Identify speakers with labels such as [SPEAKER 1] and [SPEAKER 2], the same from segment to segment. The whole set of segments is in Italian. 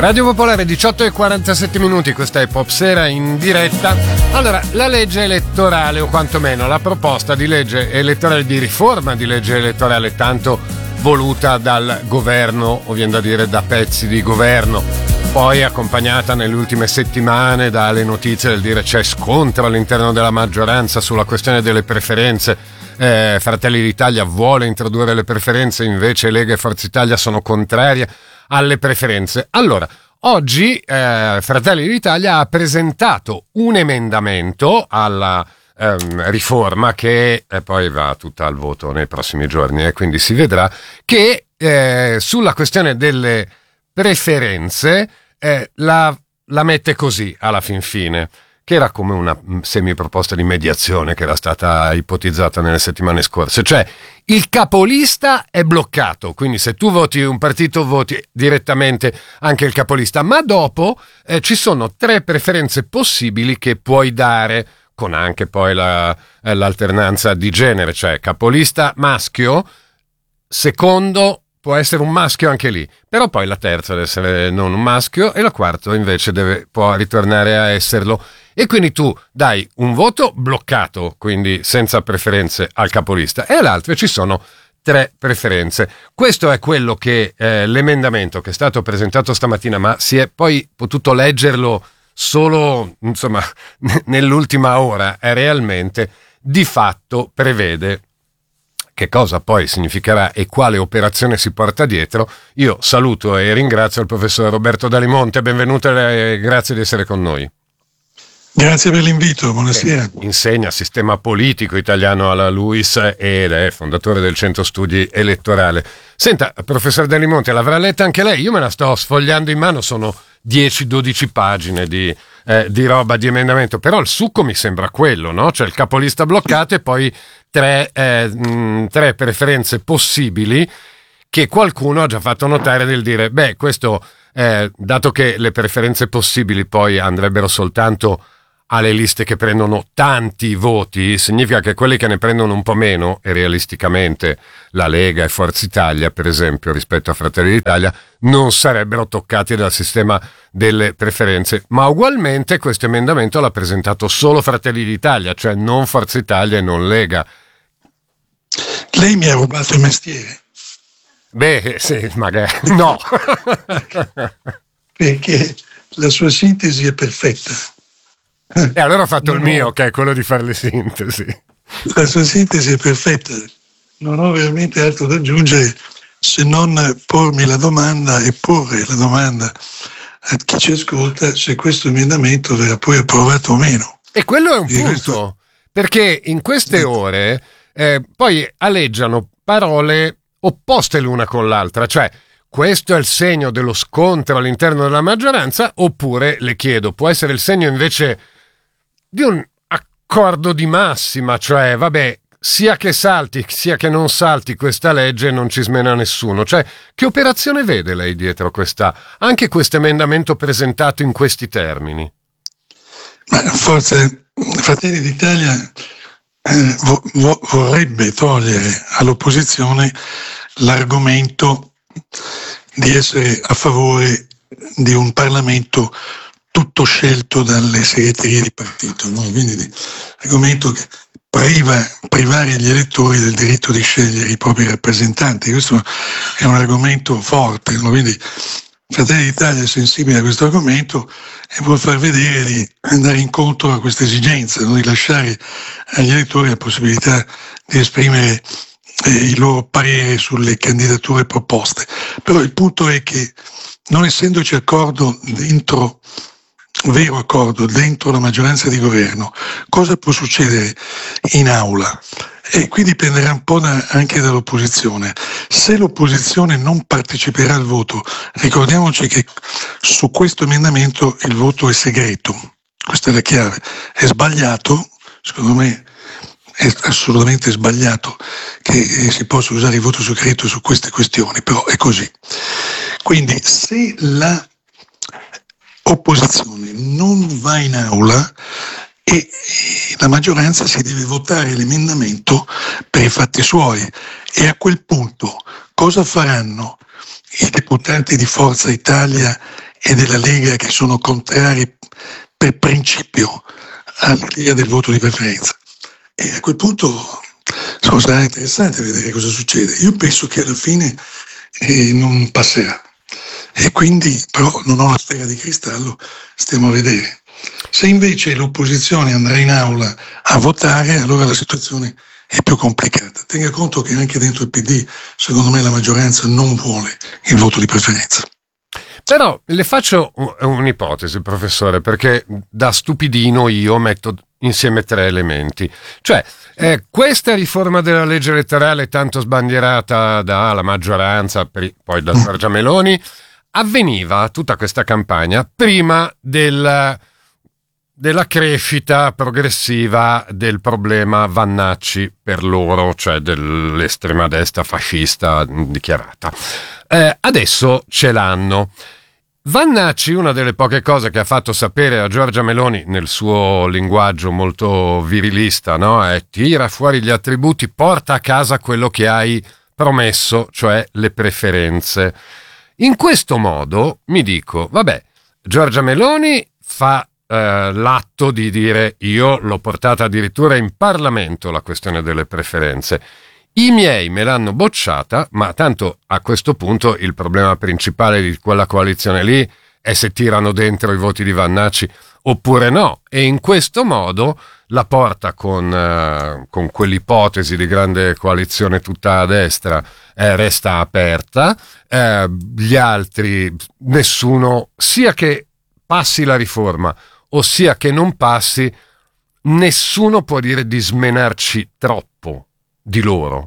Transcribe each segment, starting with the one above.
[SPEAKER 1] Radio Popolare 18:47, questa è Popsera in diretta. Allora, la legge elettorale, o quantomeno la proposta di legge elettorale, di riforma di legge elettorale tanto voluta dal governo, o viene da dire da pezzi di governo, poi accompagnata nelle ultime settimane dalle notizie del dire c'è scontro all'interno della maggioranza sulla questione delle preferenze. Fratelli d'Italia vuole introdurre le preferenze, invece Lega e Forza Italia sono contrarie alle preferenze. Allora, oggi Fratelli d'Italia ha presentato un emendamento alla riforma che poi va tutta al voto nei prossimi giorni, e quindi si vedrà, che sulla questione delle preferenze la mette così alla fin fine, che era come una semiproposta di mediazione che era stata ipotizzata nelle settimane scorse. Cioè, il capolista è bloccato, quindi se tu voti un partito voti direttamente anche il capolista, ma dopo ci sono 3 preferenze possibili che puoi dare, con anche poi l'alternanza di genere, cioè capolista maschio, secondo può essere un maschio anche lì, però poi la terza deve essere non un maschio e la quarta invece può ritornare a esserlo. E quindi tu dai un voto bloccato, quindi senza preferenze, al capolista, e all'altro ci sono 3 preferenze. Questo è quello che l'emendamento che è stato presentato stamattina, ma si è poi potuto leggerlo solo, insomma, nell'ultima ora, realmente di fatto prevede. Che cosa poi significherà e quale operazione si porta dietro? Io saluto e ringrazio il professor Roberto Dalimonte, benvenuto e grazie di essere con noi.
[SPEAKER 2] Grazie per l'invito, buonasera.
[SPEAKER 1] Insegna sistema politico italiano alla LUISS ed è fondatore del Centro Studi Elettorale. Senta, professor Dalimonte, l'avrà letta anche lei? Io me la sto sfogliando in mano, sono 10-12 pagine di roba, di emendamento, però il succo mi sembra quello, no? Cioè il capolista bloccato e poi 3 preferenze possibili che qualcuno ha già fatto notare, del dire, beh, questo, dato che le preferenze possibili poi andrebbero soltanto alle liste che prendono tanti voti, significa che quelli che ne prendono un po' meno, e realisticamente la Lega e Forza Italia, per esempio, rispetto a Fratelli d'Italia, non sarebbero toccati dal sistema delle preferenze. Ma ugualmente questo emendamento l'ha presentato solo Fratelli d'Italia, cioè non Forza Italia e non Lega.
[SPEAKER 2] Lei mi ha rubato il mestiere.
[SPEAKER 1] Beh, sì, magari no.
[SPEAKER 2] Perché la sua sintesi è perfetta.
[SPEAKER 1] E allora ho fatto il mio, che è quello di fare le sintesi.
[SPEAKER 2] La sua sintesi è perfetta. Non ho veramente altro da aggiungere se non pormi la domanda e porre la domanda a chi ci ascolta se questo emendamento verrà poi approvato o meno.
[SPEAKER 1] E quello è un punto, perché in queste ore poi aleggiano parole opposte l'una con l'altra, cioè questo è il segno dello scontro all'interno della maggioranza, oppure, le chiedo, può essere il segno invece di un accordo di massima, cioè vabbè, sia che salti sia che non salti questa legge non ci smena nessuno. Cioè, che operazione vede lei dietro anche questo emendamento presentato in questi termini?
[SPEAKER 2] Ma forse Fratelli d'Italia vorrebbe togliere all'opposizione l'argomento di essere a favore di un Parlamento tutto scelto dalle segreterie di partito, no? Quindi l'argomento che privare gli elettori del diritto di scegliere i propri rappresentanti. Questo è un argomento forte, no? Quindi Fratelli d'Italia è sensibile a questo argomento e vuol far vedere di andare incontro a questa esigenza, no? Di lasciare agli elettori la possibilità di esprimere il loro parere sulle candidature proposte. Però il punto è che, non essendoci vero accordo dentro la maggioranza di governo, cosa può succedere in aula? E qui dipenderà un po' anche dall'opposizione. Se l'opposizione non parteciperà al voto, ricordiamoci che su questo emendamento il voto è segreto, questa è la chiave. È sbagliato, secondo me è assolutamente sbagliato che si possa usare il voto segreto su queste questioni, però è così. Quindi se la opposizione non va in aula e la maggioranza si deve votare l'emendamento per i fatti suoi, e a quel punto cosa faranno i deputati di Forza Italia e della Lega che sono contrari per principio all'idea del voto di preferenza. E a quel punto sarà interessante vedere cosa succede. Io penso che alla fine non passerà, e quindi però non ho la sfera di cristallo, stiamo a vedere. Se invece l'opposizione andrà in aula a votare, allora la situazione è più complicata. Tenga conto che anche dentro il PD, secondo me, la maggioranza non vuole il voto di preferenza.
[SPEAKER 1] Però le faccio un'ipotesi, professore, perché da stupidino io metto insieme 3 elementi. Cioè, questa riforma della legge elettorale tanto sbandierata dalla maggioranza, poi da Giorgia Meloni, avveniva tutta questa campagna prima della crescita progressiva del problema Vannacci per loro, cioè dell'estrema destra fascista dichiarata. Adesso ce l'hanno. Vannacci, una delle poche cose che ha fatto sapere a Giorgia Meloni nel suo linguaggio molto virilista, no? È: tira fuori gli attributi, porta a casa quello che hai promesso, cioè le preferenze. In questo modo mi dico, vabbè, Giorgia Meloni fa l'atto di dire: io l'ho portata addirittura in Parlamento la questione delle preferenze. I miei me l'hanno bocciata, ma tanto a questo punto il problema principale di quella coalizione lì è se tirano dentro i voti di Vannacci oppure no. E in questo modo la porta con quell'ipotesi di grande coalizione tutta a destra resta aperta. Gli altri, nessuno, sia che passi la riforma ossia che non passi, nessuno può dire di smenarci troppo di loro.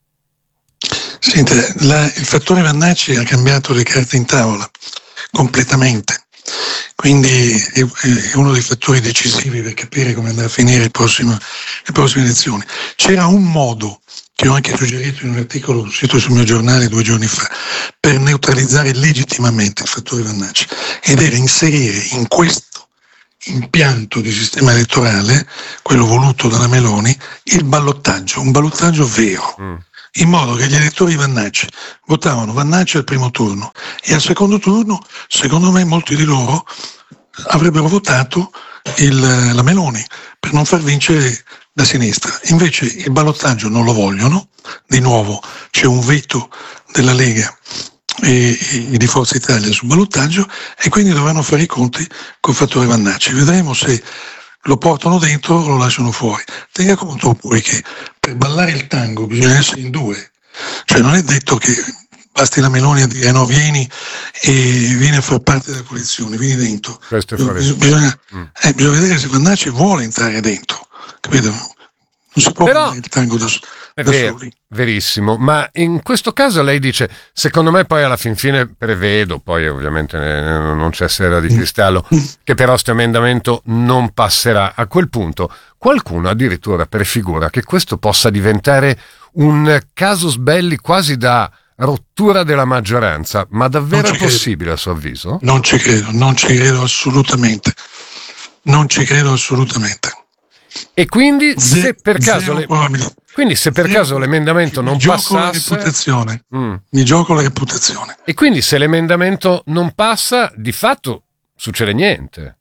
[SPEAKER 2] Senta, il fattore Vannacci ha cambiato le carte in tavola completamente, quindi è uno dei fattori decisivi per capire come andrà a finire le prossime elezioni. C'era un modo, che ho anche suggerito in un articolo uscito sul mio giornale 2 giorni fa, per neutralizzare legittimamente il fattore Vannacci, ed era inserire in questo impianto di sistema elettorale, quello voluto dalla Meloni, il ballottaggio, un ballottaggio vero, in modo che gli elettori Vannacci votavano Vannacci al primo turno e al secondo turno, secondo me, molti di loro avrebbero votato la Meloni per non far vincere la sinistra. Invece il ballottaggio non lo vogliono, di nuovo c'è un veto della Lega e di Forza Italia sul ballottaggio, e quindi dovranno fare i conti col fattore Vannacci. Vedremo se lo portano dentro o lo lasciano fuori. Tenga conto poi che per ballare il tango bisogna essere in 2, cioè non è detto che basti la Meloni a dire no, vieni a far parte della coalizione, vieni dentro. Bisogna vedere se Vannacci vuole entrare dentro, capito? Non si può ballare il tango da soli.
[SPEAKER 1] Verissimo, ma in questo caso lei dice, secondo me poi alla fin fine prevedo, poi ovviamente non c'è sfera di cristallo, che però questo emendamento non passerà. A quel punto qualcuno addirittura prefigura che questo possa diventare un casus belli quasi da rottura della maggioranza, ma davvero è possibile a suo avviso?
[SPEAKER 2] Non ci credo assolutamente.
[SPEAKER 1] E quindi se per caso l'emendamento non passasse,
[SPEAKER 2] mi gioco la reputazione.
[SPEAKER 1] E quindi se l'emendamento non passa, di fatto succede niente.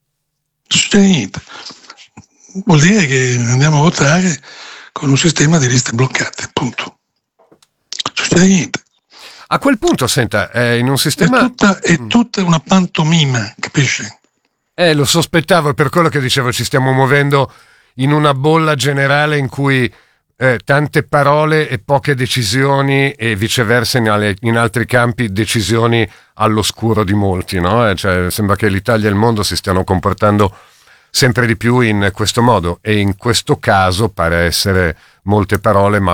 [SPEAKER 2] Vuol dire che andiamo a votare con un sistema di liste bloccate, punto. Succede niente.
[SPEAKER 1] A quel punto, senta, in un sistema
[SPEAKER 2] è tutta una pantomima, capisci?
[SPEAKER 1] Lo sospettavo, per quello che dicevo, ci stiamo muovendo in una bolla generale in cui tante parole e poche decisioni, e viceversa in altri campi decisioni all'oscuro di molti, no? Cioè, sembra che l'Italia e il mondo si stiano comportando sempre di più in questo modo, e in questo caso pare essere molte parole ma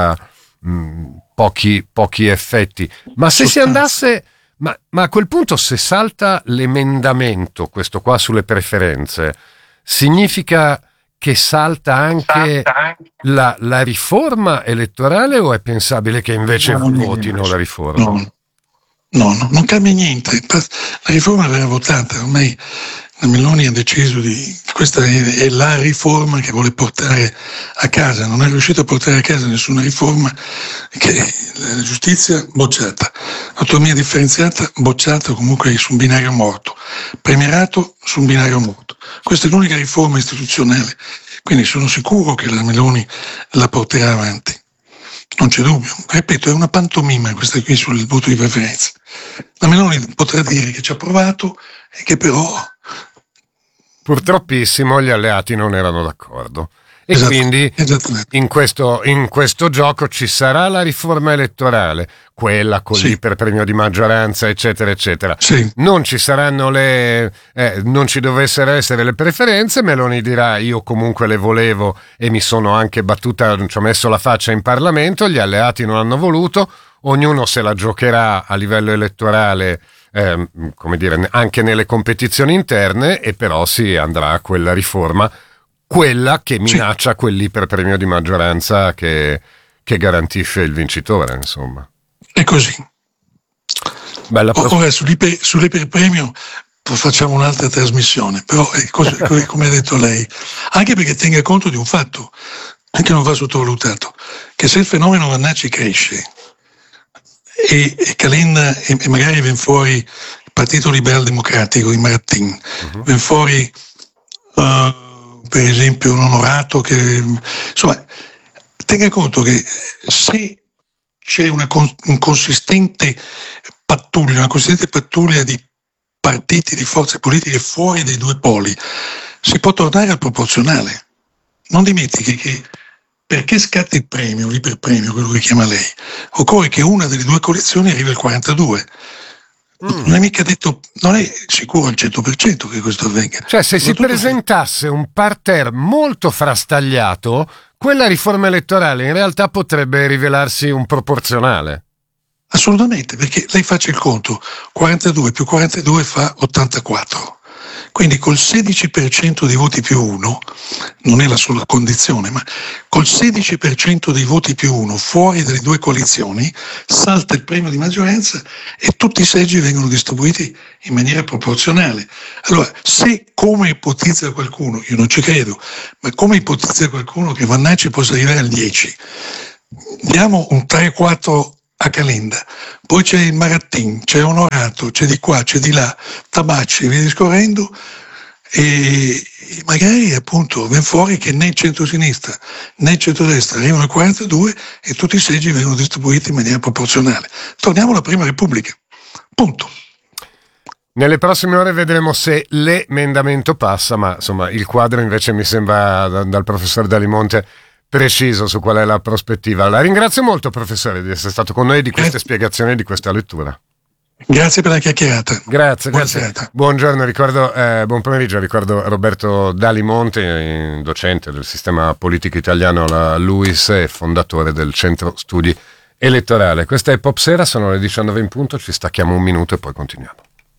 [SPEAKER 1] pochi effetti. Ma se si andasse, ma a quel punto, se salta l'emendamento, questo qua sulle preferenze, significa che salta anche la riforma elettorale, o è pensabile che invece votino la riforma?
[SPEAKER 2] No, non cambia niente. La riforma verrà votata, ormai La Meloni ha deciso questa è la riforma che vuole portare a casa, non è riuscita a portare a casa nessuna riforma, che la giustizia bocciata, autonomia differenziata bocciata, comunque su un binario morto, premierato su un binario morto. Questa è l'unica riforma istituzionale, quindi sono sicuro che la Meloni la porterà avanti. Non c'è dubbio, ripeto, è una pantomima questa qui sul voto di preferenza. La Meloni potrà dire che ci ha provato e che però...
[SPEAKER 1] Purtroppissimo gli alleati non erano d'accordo. E quindi in questo gioco ci sarà la riforma elettorale, quella con l'iperpremio di maggioranza, eccetera, eccetera.
[SPEAKER 2] Sì.
[SPEAKER 1] Non ci saranno non ci dovessero essere le preferenze, Meloni dirà io comunque le volevo e mi sono anche battuta, ci ho messo la faccia in Parlamento, gli alleati non hanno voluto, ognuno se la giocherà a livello elettorale, come dire, anche nelle competizioni interne, e però si andrà a quella riforma, quella che minaccia quell'iperpremio di maggioranza che garantisce il vincitore, insomma.
[SPEAKER 2] È così. Ora sull'iperpremio facciamo un'altra trasmissione, però è così, come ha detto lei, anche perché tenga conto di un fatto, anche non va sottovalutato, che se il fenomeno Vannacci cresce e Calenda e magari viene fuori il Partito Liberal Democratico, i Marattin, viene fuori... per esempio un Onorato che insomma tenga conto che se c'è un consistente pattuglia di partiti, di forze politiche fuori dai due poli, si può tornare al proporzionale. Non dimentichi che perché scatti il premio, l'iperpremio, quello che chiama lei, occorre che una delle due coalizioni arrivi al 42%. Non è mica detto, non è sicuro al 100% che questo avvenga.
[SPEAKER 1] Cioè, se si presentasse un parterre molto frastagliato, quella riforma elettorale in realtà potrebbe rivelarsi un proporzionale.
[SPEAKER 2] Assolutamente, perché lei faccia il conto, 42 più 42 fa 84. Quindi col 16% dei voti più 1, non è la sola condizione, ma col 16% dei voti più 1 fuori dalle due coalizioni salta il premio di maggioranza e tutti i seggi vengono distribuiti in maniera proporzionale. Allora, se, come ipotizza qualcuno, io non ci credo, ma come ipotizza qualcuno che Vannacci possa arrivare al 10, diamo un 3-4 a Calenda, poi c'è il Marattin, c'è Onorato, c'è di qua, c'è di là, Tabacci, via discorrendo, e magari appunto viene fuori che né il centro-sinistra né il centro-destra arrivano al 42 e tutti i seggi vengono distribuiti in maniera proporzionale. Torniamo alla Prima Repubblica, punto.
[SPEAKER 1] Nelle prossime ore vedremo se l'emendamento passa, ma insomma il quadro invece mi sembra dal professor Dalimonte preciso su qual è la prospettiva. La ringrazio molto, professore, di essere stato con noi, di queste spiegazioni e di questa lettura.
[SPEAKER 2] Grazie per la chiacchierata.
[SPEAKER 1] Grazie. Buongiorno, buon pomeriggio, ricordo Roberto Dalimonte, docente del sistema politico italiano alla LUISS e fondatore del Centro Studi Elettorale. Questa è Popsera, sono le 19 in punto, ci stacchiamo un minuto e poi continuiamo.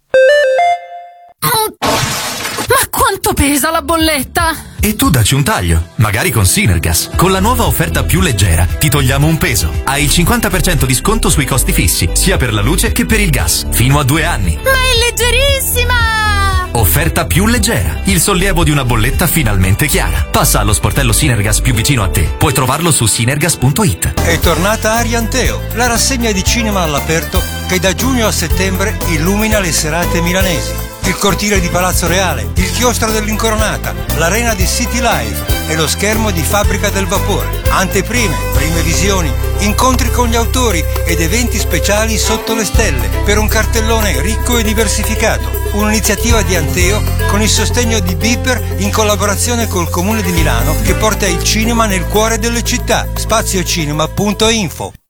[SPEAKER 3] Ma quanto pesa la bolletta?
[SPEAKER 4] E tu dacci un taglio, magari con Sinergas. Con la nuova offerta più leggera ti togliamo un peso. Hai il 50% di sconto sui costi fissi, sia per la luce che per il gas, fino a 2 anni.
[SPEAKER 3] Ma è leggerissima!
[SPEAKER 4] Offerta più leggera, il sollievo di una bolletta finalmente chiara. Passa allo sportello Sinergas più vicino a te. Puoi trovarlo su sinergas.it.
[SPEAKER 5] È tornata Arianteo, la rassegna di cinema all'aperto che da giugno a settembre illumina le serate milanesi. Il cortile di Palazzo Reale, il chiostro dell'Incoronata, l'arena di City Live e lo schermo di Fabbrica del Vapore. Anteprime, prime visioni, incontri con gli autori ed eventi speciali sotto le stelle per un cartellone ricco e diversificato. Un'iniziativa di Anteo con il sostegno di Beeper in collaborazione col Comune di Milano che porta il cinema nel cuore delle città. Spaziocinema.info.